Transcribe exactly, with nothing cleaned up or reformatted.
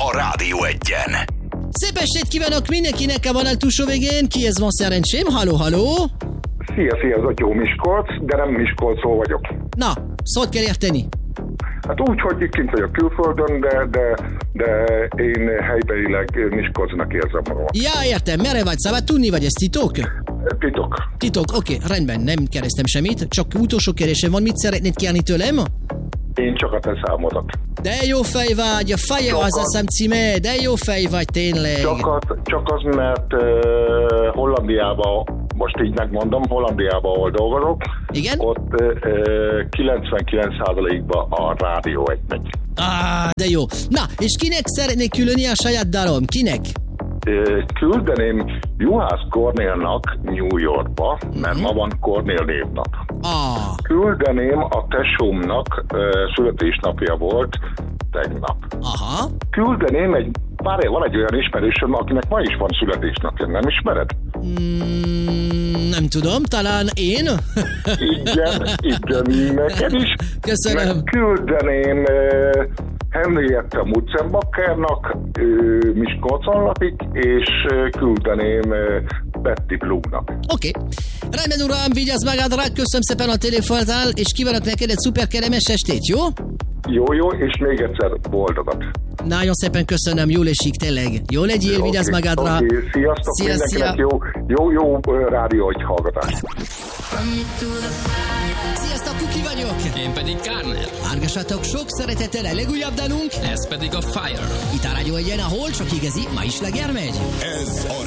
a Rádió Egyen. Szép estét kívánok mindenkinek a vonal túlsó végén. Ki ez van szerencsém? Halló, halló. Szia, szia, ez Atyó Miskolc, de nem Miskolcról vagyok. Na, szót kell érteni. Hát úgy, hogy kint vagyok külföldön, de, de, de én helybelileg Miskolcnak érzem magam. Ja, értem, merre vagy? Szabad tudni, vagy ez titok? Titok. Titok, oké, okay, rendben, nem keresztem semmit, csak utolsó kérésem van, mit szeretnéd kérni tőlem? Én csak a te számodat. De jó fej vagy, a Fire az a szám címe, de jó fej vagy tényleg. Csak az, csak az mert uh, Hollandiában, most így megmondom, Hollandiában, ahol dolgozok, igen? Ott uh, kilencvenkilenc százalékban a Rádió egy megy. Ah, de jó. Na, és kinek szeretnék különni a saját dalom? Kinek? Uh, küldeném Juhász Kornélnak New Yorkba, mert mm-hmm. ma van Kornél névnap. Ah. Küldeném a tesómnak, uh, születésnapja volt tegnap. Aha. Küldeném egy, pár van egy olyan ismerősöm, akinek ma is van születésnapja, nem ismered? Mm, nem tudom, talán én? Igen, igen, neked is. Köszönöm. Meg küldeném uh, Henrietta Mutzenbackernak, uh, Miskolcon lakik, és uh, küldeném uh, Betty Blue-nak. Oké. Okay. Rendben, uram, vigyázz magadra, köszönöm szépen a telefonál, és kívánok neked egy szuper kellemes estét, jó? Jó, jó, és még egyszer boldogat. Nagyon szépen köszönöm, jól esik, tényleg. Jó legyél, okay, vigyázz magadra. Okay. Sziasztok, szia, mindenkinek szia. jó, jó, jó rádió, hogy hallgatás. Sziasztok, Kuki vagyok. Én pedig Kárner. Hallgassatok sok szeretettel a legújabb dalunk. Ez pedig a Fire. Itt a Rádió Egyen, ahol csak igazi, ma is leger megy. Ez a